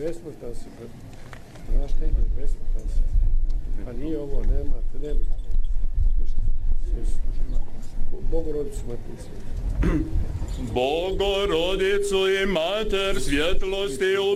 besmrtan si. Znaš šta ide, besmrtan si. Pa nije ovo, nema. Bogorodicu Matnicu. Bogorodicu i Mater svjetlosti